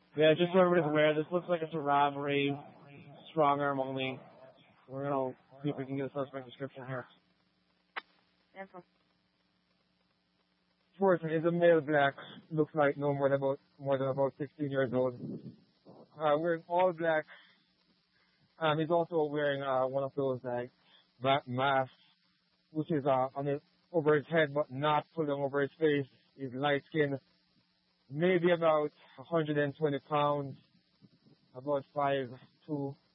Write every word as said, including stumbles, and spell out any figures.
Yeah, just so everybody's aware, this looks like it's a robbery, strong arm only. We're gonna see if we can get a suspect description here. Info. Person is a male black, looks like no more than about more than about sixteen years old. Uh, wearing all black. Um, he's also wearing uh, one of those like black masks, which is uh, on his, over his head, but not pulling over his face. He's light skinned, maybe about one hundred twenty pounds, about five two.